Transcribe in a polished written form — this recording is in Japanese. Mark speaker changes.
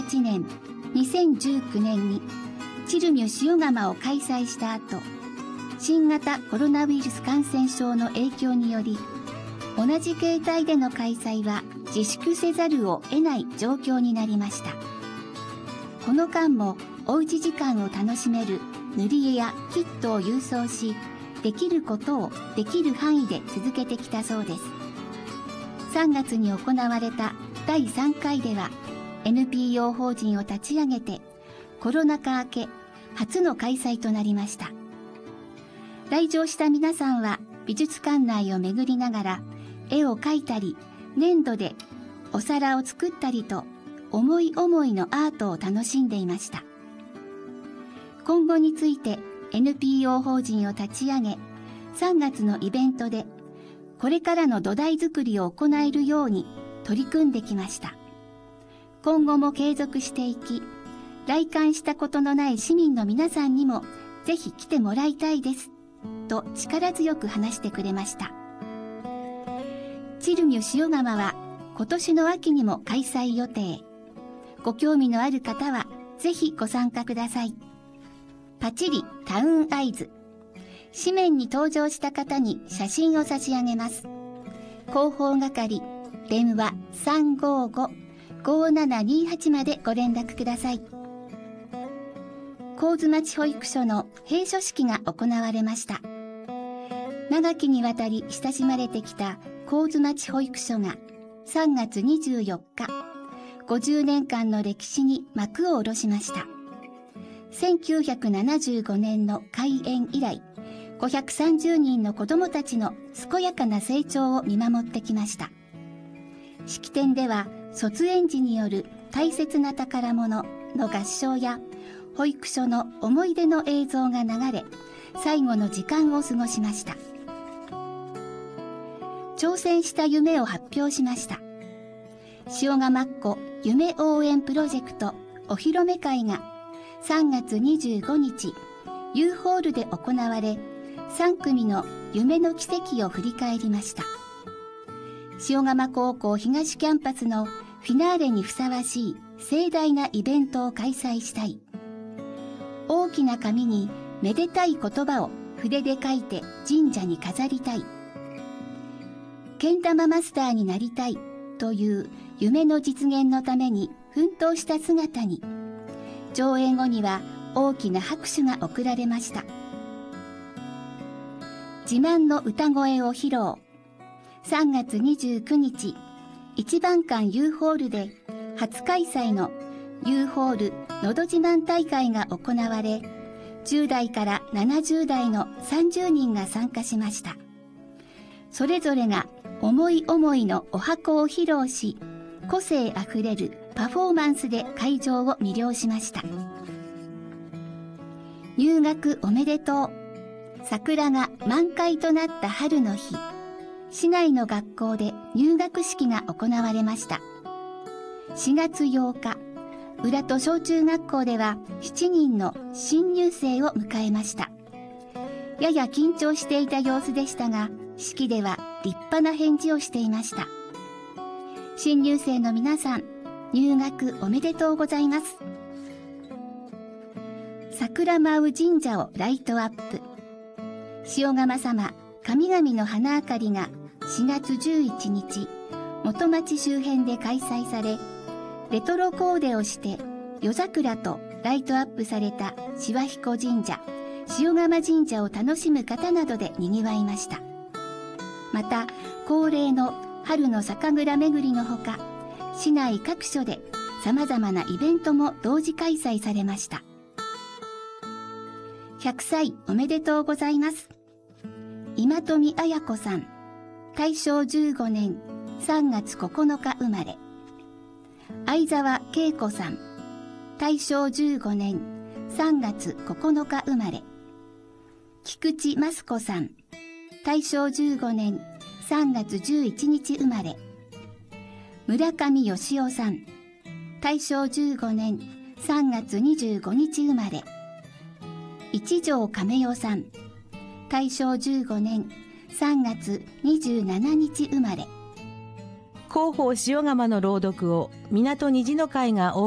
Speaker 1: 2018年、2019年にチルミュ塩釜を開催した後、新型コロナウイルス感染症の影響により、同じ形態での開催は自粛せざるを得ない状況になりました。この間もおうち時間を楽しめる塗り絵やキットを郵送し、できることをできる範囲で続けてきたそうです。3月に行われた第3回では NPO 法人を立ち上げてコロナ禍明け初の開催となりました。来場した皆さんは美術館内を巡りながら絵を描いたり粘土でお皿を作ったりと思い思いのアートを楽しんでいました。今後について NPO 法人を立ち上げ、3月のイベントでこれからの土台作りを行えるように取り組んできました。今後も継続していき、来館したことのない市民の皆さんにもぜひ来てもらいたいですと力強く話してくれました。チルミュ塩釜は今年の秋にも開催予定。ご興味のある方はぜひご参加ください。パチリタウンアイズ。紙面に登場した方に写真を差し上げます。広報係、電話 355-5728 までご連絡ください。神津町保育所の閉所式が行われました。長きにわたり親しまれてきた神津町保育所が3月24日、50年間の歴史に幕を下ろしました。1975年の開園以来、530人の子どもたちの健やかな成長を見守ってきました。式典では卒園児による大切な宝物の合唱や保育所の思い出の映像が流れ、最後の時間を過ごしました。挑戦した夢を発表しました。塩釜っ子夢応援プロジェクトお披露目会が3月25日 U ホールで行われ、3組の夢の奇跡を振り返りました。塩釜高校東キャンパスのフィナーレにふさわしい盛大なイベントを開催したい。大きな紙にめでたい言葉を筆で書いて神社に飾りたい。けん玉マスターになりたいという夢の実現のために奮闘した姿に、上映後には大きな拍手が送られました。自慢の歌声を披露。3月29日、一番館 U ホールで初開催の U ホールのど自慢大会が行われ、10代から70代の30人が参加しました。それぞれが思い思いのお箱を披露し、個性あふれるパフォーマンスで会場を魅了しました。入学おめでとう。桜が満開となった春の日、市内の学校で入学式が行われました。4月8日、浦戸小中学校では7人の新入生を迎えました。やや緊張していた様子でしたが、式では立派な返事をしていました。新入生の皆さん、入学おめでとうございます。桜舞う神社をライトアップ。塩釜様神々の花あかりが4月11日、元町周辺で開催され、レトロコーデをして夜桜とライトアップされた柴彦神社、塩釜神社を楽しむ方などで賑わいました。また恒例の春の酒蔵巡りのほか、市内各所で様々なイベントも同時開催されました。100歳おめでとうございます。今富綾子さん、大正15年3月9日生まれ。相沢恵子さん、大正15年3月9日生まれ。菊池益子さん、大正15年3月11日生まれ。村上義夫さん、大正15年3月25日生まれ。一条亀代さん、大正15年3月27日生まれ。
Speaker 2: 広報塩釜の朗読を港虹の会が